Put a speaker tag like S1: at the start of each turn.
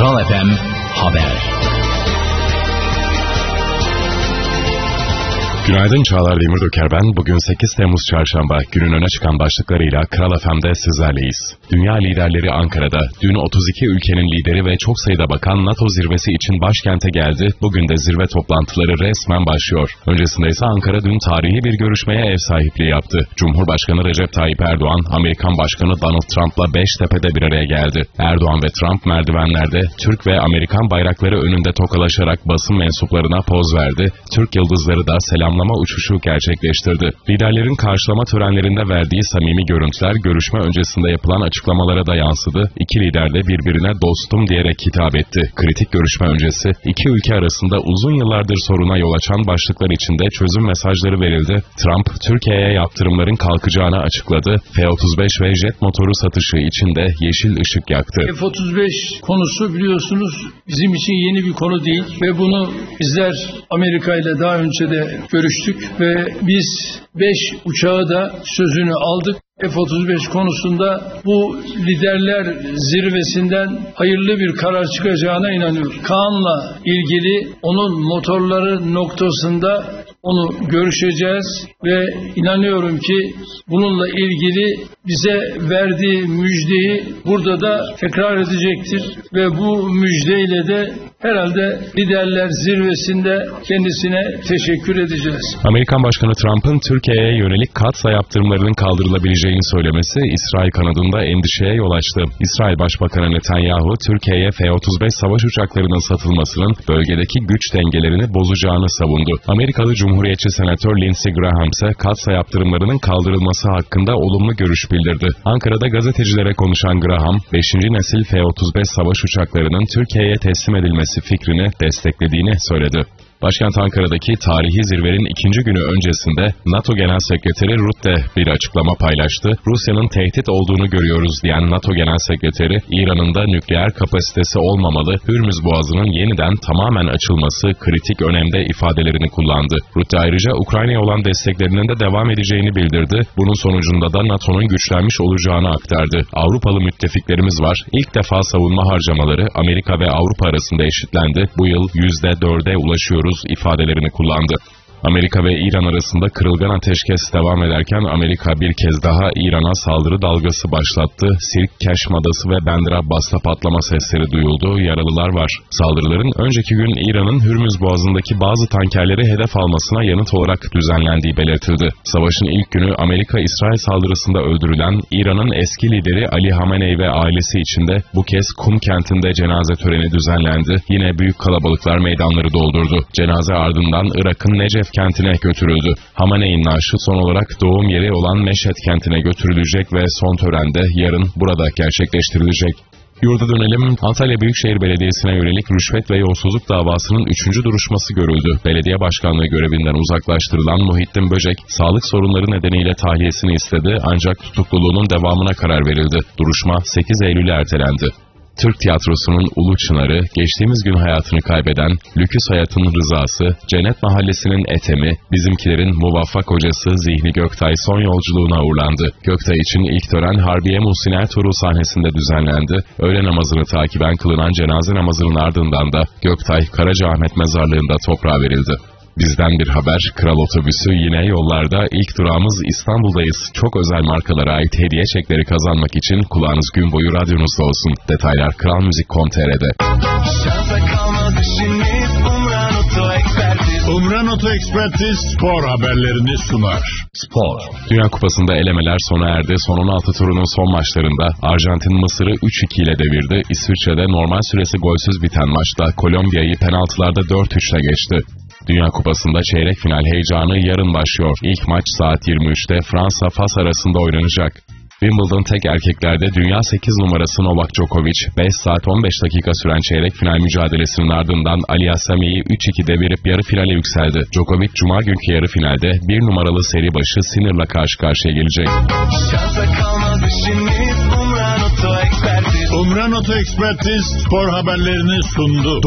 S1: Kral FM Haber.
S2: Günaydın, Çağlar Demirtöker ben. Bugün 8 Temmuz Çarşamba. Günün öne çıkan başlıklarıyla Kral FM'de sizlerleyiz. Dünya liderleri Ankara'da. Dün 32 ülkenin lideri ve çok sayıda bakan NATO zirvesi için başkente geldi. Bugün de zirve toplantıları resmen başlıyor. Öncesinde ise Ankara dün tarihi bir görüşmeye ev sahipliği yaptı. Cumhurbaşkanı Recep Tayyip Erdoğan, Amerikan Başkanı Donald Trump'la Beştepe'de bir araya geldi. Erdoğan ve Trump merdivenlerde Türk ve Amerikan bayrakları önünde tokalaşarak basın mensuplarına poz verdi. Türk yıldızları da selamlama uçuşu gerçekleştirdi. Liderlerin karşılama törenlerinde verdiği samimi görüntüler görüşme öncesinde yapılan açıklamalara da yansıdı. İki lider de birbirine dostum diyerek hitap etti. Kritik görüşme öncesi iki ülke arasında uzun yıllardır soruna yol açan başlıklar içinde çözüm mesajları verildi. Trump, Türkiye'ye yaptırımların kalkacağını açıkladı. F-35 ve jet motoru satışı için de yeşil ışık yaktı.
S3: F-35 konusu biliyorsunuz bizim için yeni bir konu değil ve bunu bizler Amerika ile daha önce de görüştük ve biz 5 uçağı da sözünü aldık. F-35 konusunda bu liderler zirvesinden hayırlı bir karar çıkacağına inanıyorum. Kaan'la ilgili onun motorları noktasında onu görüşeceğiz ve inanıyorum ki bununla ilgili bize verdiği müjdeyi burada da tekrar edecektir ve bu müjdeyle de herhalde liderler zirvesinde kendisine teşekkür edeceğiz.
S2: Amerikan Başkanı Trump'ın Türkiye'ye yönelik katsa yaptırımlarının kaldırılabileceğini söylemesi İsrail kanadında endişeye yol açtı. İsrail Başbakanı Netanyahu, Türkiye'ye F-35 savaş uçaklarının satılmasının bölgedeki güç dengelerini bozacağını savundu. Amerikalı Cumhuriyetçi Senatör Lindsey Graham ise katsa yaptırımlarının kaldırılması hakkında olumlu görüş bildirdi. Ankara'da gazetecilere konuşan Graham, 5. nesil F-35 savaş uçaklarının Türkiye'ye teslim edilmesi fikrini desteklediğini söyledi. Başkent Ankara'daki tarihi zirvenin ikinci günü öncesinde NATO Genel Sekreteri Rutte bir açıklama paylaştı. Rusya'nın tehdit olduğunu görüyoruz diyen NATO Genel Sekreteri, İran'ın da nükleer kapasitesi olmamalı, Hürmüz Boğazı'nın yeniden tamamen açılması kritik önemde ifadelerini kullandı. Rutte ayrıca Ukrayna'ya olan desteklerinin de devam edeceğini bildirdi. Bunun sonucunda da NATO'nun güçlenmiş olacağını aktardı. Avrupalı müttefiklerimiz var. İlk defa savunma harcamaları Amerika ve Avrupa arasında eşitlendi. Bu yıl %4'e ulaşıyoruz ifadelerini kullandı. Amerika ve İran arasında kırılgan ateşkes devam ederken Amerika bir kez daha İran'a saldırı dalgası başlattı. Sirk, Keşm Adası ve Bender Abbas'ta patlama sesleri duyuldu. Yaralılar var. Saldırıların önceki gün İran'ın Hürmüz Boğazı'ndaki bazı tankerleri hedef almasına yanıt olarak düzenlendiği belirtildi. Savaşın ilk günü Amerika-İsrail saldırısında öldürülen İran'ın eski lideri Ali Hamenei ve ailesi için de bu kez Kum kentinde cenaze töreni düzenlendi. Yine büyük kalabalıklar meydanları doldurdu. Cenaze ardından Irak'ın Necef kentine götürüldü. Hamenei'nin naaşı son olarak doğum yeri olan Meşhed kentine götürülecek ve son törende yarın burada gerçekleştirilecek. Yurda dönelim. Antalya Büyükşehir Belediyesi'ne yönelik rüşvet ve yolsuzluk davasının 3. duruşması görüldü. Belediye başkanlığı görevinden uzaklaştırılan Muhittin Böcek, sağlık sorunları nedeniyle tahliyesini istedi ancak tutukluluğunun devamına karar verildi. Duruşma 8 Eylül'e ertelendi. Türk tiyatrosunun ulu çınarı, geçtiğimiz gün hayatını kaybeden Lüküs Hayat'ın Rızası, Cennet Mahallesi'nin Etemi, Bizimkilerin muvaffak hocası Zihni Göktay son yolculuğuna uğurlandı. Göktay için ilk tören Harbiye Muhsin Ertuğrul sahnesinde düzenlendi. Öğle namazını takiben kılınan cenaze namazının ardından da Göktay Karacaahmet Mezarlığı'nda toprağa verildi. Bizden bir haber, Kral Otobüsü yine yollarda. İlk durağımız İstanbul'dayız. Çok özel markalara ait hediye çekleri kazanmak için kulağınız gün boyu radyonuzda olsun. Detaylar kralmuzik.com.tr'de.
S4: Umran Oto Ekspertiz spor haberlerini sunar.
S2: Spor. Dünya Kupası'nda elemeler sona erdi. Son 16 turunun son maçlarında Arjantin Mısır'ı 3-2 ile devirdi. İsviçre'de normal süresi golsüz biten maçta Kolombiya'yı penaltılarda 4-3'le geçti. Dünya Kupası'nda çeyrek final heyecanı yarın başlıyor. İlk maç saat 23'te Fransa-Fas arasında oynanacak. Wimbledon tek erkeklerde dünya 8 numarası Novak Djokovic, 5 saat 15 dakika süren çeyrek final mücadelesinin ardından Alias Sami'yi 3-2 devirip yarı finale yükseldi. Djokovic, Cuma günkü yarı finalde 1 numaralı seri başı Sinner'la karşı karşıya gelecek.
S4: Umran Oto Ekspertiz spor haberlerini sundu.